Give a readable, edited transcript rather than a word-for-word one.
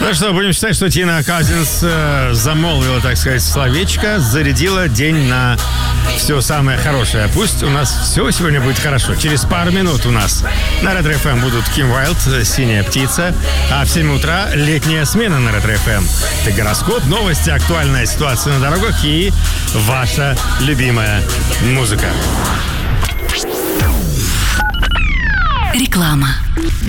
Ну что, будем считать, что Тина Казинс замолвила, так сказать, словечко, зарядила день на все самое хорошее. Пусть у нас все сегодня будет хорошо. Через пару минут у нас на Ретро ФМ будут Ким Уайлд, «Синяя птица», а в 7 утра летняя смена на Ретро ФМ. Это гороскоп, новости, актуальная ситуация на дорогах и ваша любимая музыка. Реклама.